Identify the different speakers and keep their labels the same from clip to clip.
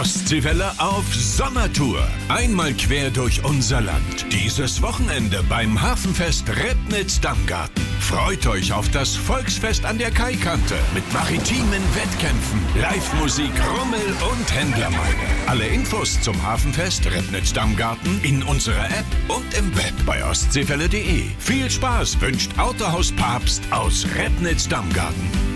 Speaker 1: Ostseewelle auf Sommertour. Einmal quer durch unser Land. Dieses Wochenende beim Hafenfest Repnitz-Damgarten. Freut euch auf das Volksfest an der Kaikante mit maritimen Wettkämpfen, Live-Musik, Rummel und Händlermeile. Alle Infos zum Hafenfest Repnitz-Damgarten in unserer App und im Web bei ostseewelle.de. Viel Spaß wünscht Autohaus Papst aus Repnitz-Damgarten.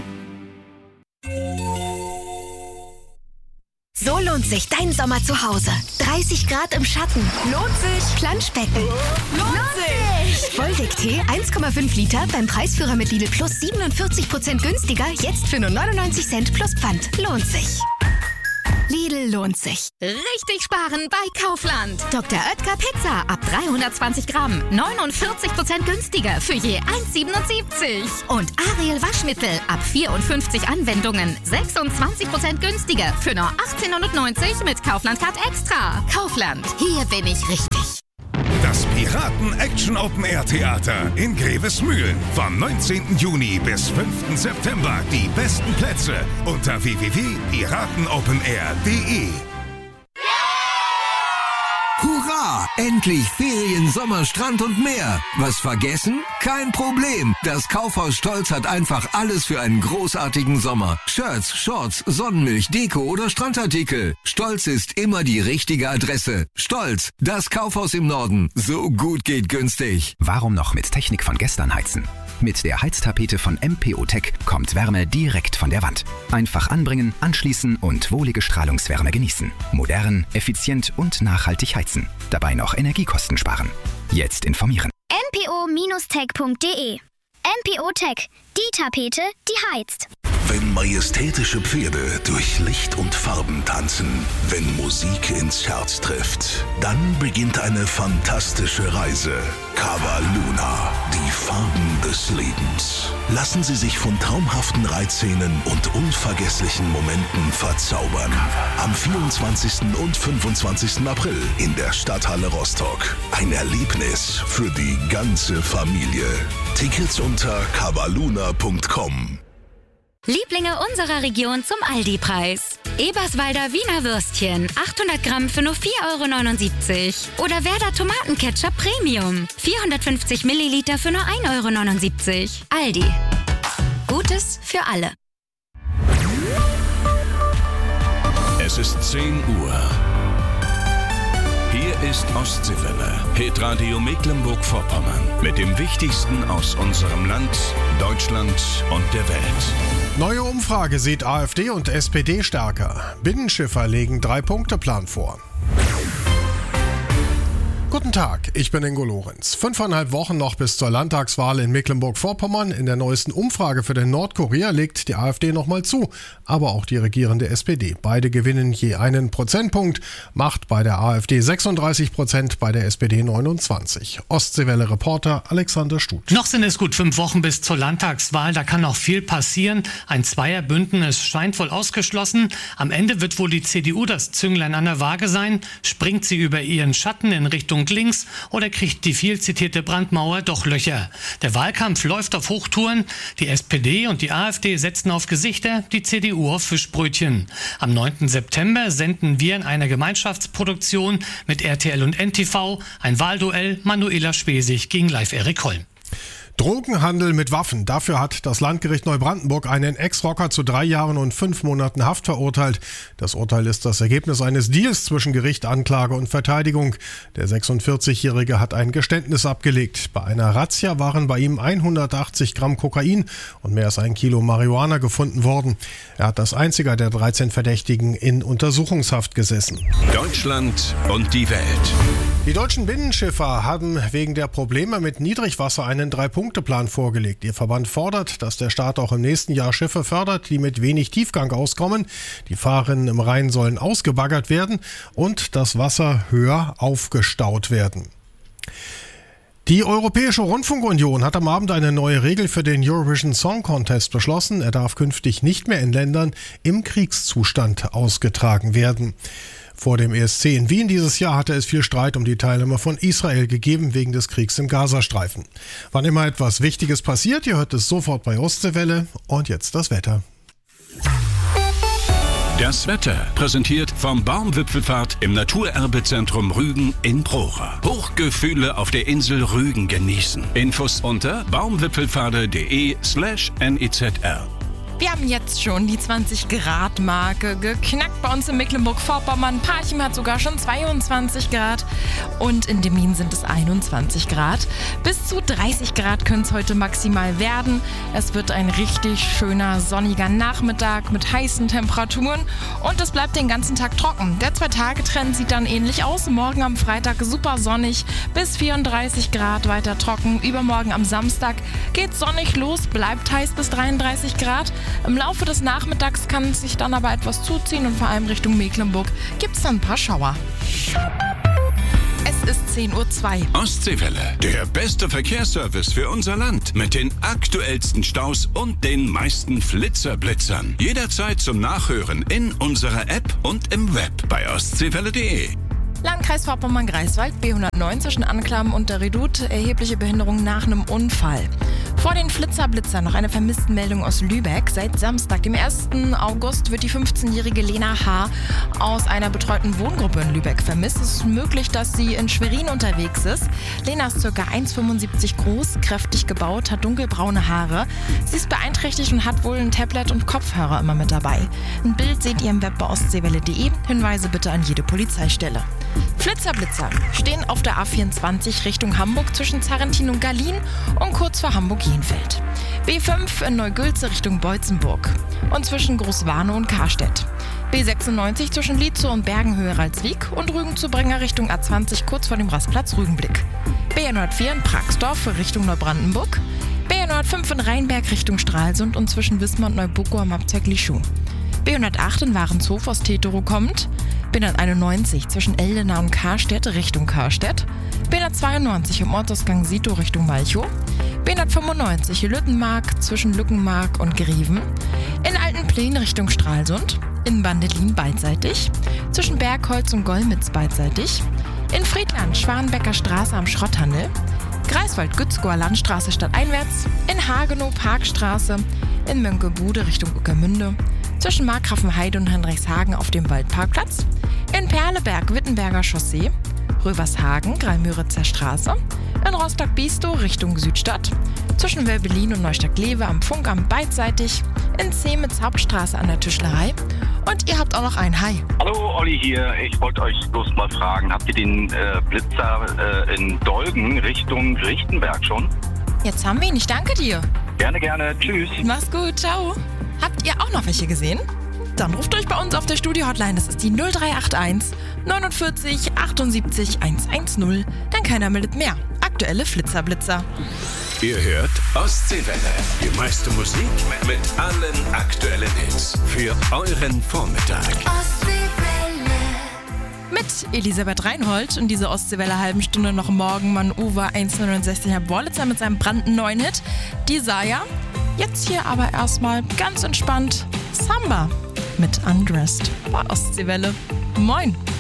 Speaker 2: So lohnt sich dein Sommer zu Hause. 30 Grad im Schatten. Lohnt sich. Planschbecken. Lohnt sich. Wolwig-Tee 1,5 Liter beim Preisführer mit Lidl Plus 47% günstiger. Jetzt für nur 99 Cent plus Pfand. Lohnt sich. Lidl lohnt sich.
Speaker 3: Richtig sparen bei Kaufland.
Speaker 2: Dr. Oetker Pizza ab
Speaker 3: 320 Gramm. 49% günstiger für je 1,77.
Speaker 2: Und Ariel Waschmittel ab 54 Anwendungen.
Speaker 3: 26% günstiger für nur 18,90 mit Kaufland Card Extra. Kaufland. Hier bin ich richtig.
Speaker 4: Das Piraten-Action-Open-Air-Theater in Grevesmühlen. Vom 19. Juni bis 5. September die besten Plätze unter www.piratenopenair.de.
Speaker 5: Hurra! Endlich Ferien, Sommer, Strand und mehr. Was vergessen? Kein Problem. Das Kaufhaus Stolz hat einfach alles für einen großartigen Sommer. Shirts, Shorts, Sonnenmilch, Deko oder Strandartikel. Stolz ist immer die richtige Adresse. Stolz, das Kaufhaus im Norden. So gut geht günstig.
Speaker 6: Warum noch mit Technik von gestern heizen? Mit der Heiztapete von MPO-Tech kommt Wärme direkt von der Wand. Einfach anbringen, anschließen und wohlige Strahlungswärme genießen. Modern, effizient und nachhaltig heizen. Dabei noch Energiekosten sparen. Jetzt informieren.
Speaker 7: mpo-tech.de. MPO-Tech, die Tapete, die heizt.
Speaker 8: Wenn majestätische Pferde durch Licht und Farben tanzen, wenn Musik ins Herz trifft, dann beginnt eine fantastische Reise. Cava Luna, die Farben des Lebens. Lassen Sie sich von traumhaften Reitszenen und unvergesslichen Momenten verzaubern. Am 24. und 25. April in der Stadthalle Rostock. Ein Erlebnis für die ganze Familie. Tickets unter cavaluna.com.
Speaker 3: Lieblinge unserer Region zum Aldi-Preis. Eberswalder Wiener Würstchen, 800 Gramm für nur 4,79 €. Oder Werder Tomatenketchup Premium, 450 Milliliter für nur 1,79 €. Aldi. Gutes für alle.
Speaker 1: Es ist 10 Uhr. Hier ist Ostseewelle, Hitradio Mecklenburg-Vorpommern. Mit dem Wichtigsten aus unserem Land, Deutschland und der Welt.
Speaker 9: Neue Umfrage sieht AfD und SPD stärker. Binnenschiffer legen 3-Punkte-Plan vor. Guten Tag, ich bin Ingo Lorenz. 5,5 Wochen noch bis zur Landtagswahl in Mecklenburg-Vorpommern. In der neuesten Umfrage für den Nordkorea legt die AfD nochmal zu, aber auch die regierende SPD. Beide gewinnen je einen Prozentpunkt, macht bei der AfD 36%, bei der SPD 29%. Ostseewelle-Reporter Alexander Stuth.
Speaker 10: Noch sind es gut 5 Wochen bis zur Landtagswahl, da kann noch viel passieren. Ein Zweierbündnis scheint wohl ausgeschlossen. Am Ende wird wohl die CDU das Zünglein an der Waage sein. Springt sie über ihren Schatten in Richtung links oder kriegt die viel zitierte Brandmauer doch Löcher? Der Wahlkampf läuft auf Hochtouren. Die SPD und die AfD setzen auf Gesichter, die CDU auf Fischbrötchen. Am 9. September senden wir in einer Gemeinschaftsproduktion mit RTL und NTV ein Wahlduell Manuela Schwesig gegen Live Erik Holm.
Speaker 9: Drogenhandel mit Waffen. Dafür hat das Landgericht Neubrandenburg einen Ex-Rocker zu 3 Jahren und 5 Monaten Haft verurteilt. Das Urteil ist das Ergebnis eines Deals zwischen Gericht, Anklage und Verteidigung. Der 46-Jährige hat ein Geständnis abgelegt. Bei einer Razzia waren bei ihm 180 Gramm Kokain und mehr als 1 Kilo Marihuana gefunden worden. Er hat als einziger der 13 Verdächtigen in Untersuchungshaft gesessen.
Speaker 1: Deutschland und die Welt.
Speaker 9: Die deutschen Binnenschiffer haben wegen der Probleme mit Niedrigwasser einen 3-Punkte-Plan vorgelegt. Ihr Verband fordert, dass der Staat auch im nächsten Jahr Schiffe fördert, die mit wenig Tiefgang auskommen. Die Fahrrinnen im Rhein sollen ausgebaggert werden und das Wasser höher aufgestaut werden. Die Europäische Rundfunkunion hat am Abend eine neue Regel für den Eurovision Song Contest beschlossen. Er darf künftig nicht mehr in Ländern im Kriegszustand ausgetragen werden. Vor dem ESC in Wien dieses Jahr hatte es viel Streit um die Teilnahme von Israel gegeben wegen des Kriegs im Gazastreifen. Wann immer etwas Wichtiges passiert, ihr hört es sofort bei Ostseewelle. Und jetzt das Wetter.
Speaker 1: Das Wetter präsentiert vom Baumwipfelfahrt im Naturerbezentrum Rügen in Prora. Hochgefühle auf der Insel Rügen genießen. Infos unter baumwipfelfahrt.de/NIZR.
Speaker 11: Wir haben jetzt schon die 20-Grad-Marke geknackt bei uns in Mecklenburg-Vorpommern. Parchim hat sogar schon 22 Grad und in Demmin sind es 21 Grad. Bis zu 30 Grad können es heute maximal werden. Es wird ein richtig schöner sonniger Nachmittag mit heißen Temperaturen und es bleibt den ganzen Tag trocken. Der 2-Tage-Trend sieht dann ähnlich aus. Morgen am Freitag super sonnig bis 34 Grad, weiter trocken. Übermorgen am Samstag geht sonnig los, bleibt heiß bis 33 Grad. Im Laufe des Nachmittags kann es sich dann aber etwas zuziehen und vor allem Richtung Mecklenburg gibt es dann ein paar Schauer. Es ist 10:02 Uhr.
Speaker 1: Ostseewelle, der beste Verkehrsservice für unser Land mit den aktuellsten Staus und den meisten Flitzerblitzern. Jederzeit zum Nachhören in unserer App und im Web bei ostseewelle.de.
Speaker 11: Landkreis Vorpommern-Greifswald, B109 zwischen Anklam und der Redoute, erhebliche Behinderung nach einem Unfall. Vor den Flitzerblitzer noch eine Vermisstenmeldung aus Lübeck. Seit Samstag, dem 1. August, wird die 15-jährige Lena H. aus einer betreuten Wohngruppe in Lübeck vermisst. Es ist möglich, dass sie in Schwerin unterwegs ist. Lena ist ca. 1,75 groß, kräftig gebaut, hat dunkelbraune Haare. Sie ist beeinträchtigt und hat wohl ein Tablet und Kopfhörer immer mit dabei. Ein Bild seht ihr im Web bei ostseewelle.de. Hinweise bitte an jede Polizeistelle. Flitzerblitzer stehen auf der A24 Richtung Hamburg zwischen Zarrentin und Gallien und kurz vor Hamburg-Jenfeld. B5 in Neugülze Richtung Beutzenburg und zwischen Großwarnow und Karstedt. B96 zwischen Lietzow und Bergenhöhe-Ralswiek und Rügen zu Brenger Richtung A20 kurz vor dem Rastplatz Rügenblick. B104 in Pragsdorf Richtung Neubrandenburg. B105 in Rheinberg Richtung Stralsund und zwischen Wismar und Neubuckow am Abzweig Lichow. B108 in Warenshof aus Tetero kommt. B191 zwischen Eldena und Karstedt Richtung Karstedt. B192 im Ortsausgang Sito Richtung Malchow. B195 Lüttenmark zwischen Lückenmark und Greven. In Altenplen Richtung Stralsund. In Bandelin beidseitig. Zwischen Bergholz und Golmitz beidseitig. In Friedland Schwanbecker Straße am Schrotthandel. Greifswald-Gützkower Landstraße stadteinwärts. In Hagenow Parkstraße. In Mönkebude Richtung Ueckermünde. Zwischen Markgrafenheide und Heinrichshagen auf dem Waldparkplatz. In Perleberg Wittenberger Chaussee. Rövershagen Greimüritzer Straße. In Rostock-Biestow Richtung Südstadt. Zwischen Welbelin und Neustadt-Glewe am Funkamt beidseitig. In Zemitz Hauptstraße an der Tischlerei. Und ihr habt auch noch ein Hai.
Speaker 12: Hallo, Olli hier. Ich wollte euch bloß mal fragen, habt ihr den Blitzer in Dolgen Richtung Richtenberg schon?
Speaker 11: Jetzt haben wir ihn. Ich danke dir.
Speaker 12: Gerne, gerne. Tschüss.
Speaker 11: Mach's gut. Ciao. Habt ihr auch noch welche gesehen? Dann ruft euch bei uns auf der Studio-Hotline. Das ist die 0381 49 78 110. Denn keiner meldet mehr. Aktuelle Flitzerblitzer.
Speaker 1: Ihr hört Ostseewelle. Die meiste Musik mit allen aktuellen Hits für euren Vormittag.
Speaker 11: Mit Elisabeth Reinhold und diese Ostseewelle halben Stunde noch morgen Mann Uwe 169 Herr Borlitzer mit seinem brandneuen Hit Desire. Jetzt hier aber erstmal ganz entspannt Samba mit Undressed bei Ostseewelle. Moin!